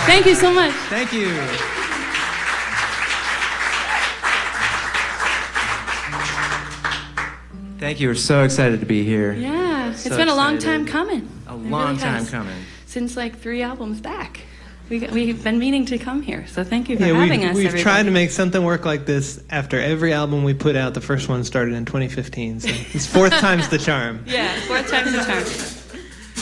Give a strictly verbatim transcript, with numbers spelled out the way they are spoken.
Thank you so much. Thank you. Thank you. We're so excited to be here. Yeah, it's So been a long excited. time coming. A It long really time has. coming. Since like three albums back. We, we've been meaning to come here, so thank you for Yeah, having we've, us, we've everybody. tried to make something work like this after every album we put out. The first one started in twenty fifteen, so it's fourth time's the charm. Yeah, fourth time's the charm.